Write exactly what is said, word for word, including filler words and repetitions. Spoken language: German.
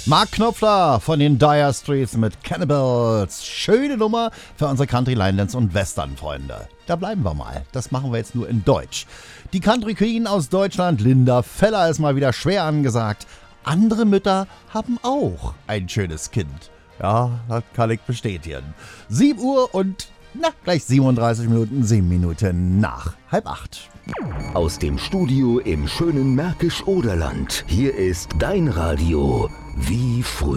Mark Knopfler von den Dire Straits mit Cannibals. Schöne Nummer für unsere Country, Linelands und Western-Freunde. Da bleiben wir mal. Das machen wir jetzt nur in Deutsch. Die Country Queen aus Deutschland, Linda Feller, ist mal wieder schwer angesagt. Andere Mütter haben auch ein schönes Kind. Ja, das kann ich bestätigen. sieben Uhr und na, gleich siebenunddreißig Minuten, sieben Minuten nach halb acht. Aus dem Studio im schönen Märkisch-Oderland. Hier ist dein Radio wie früher.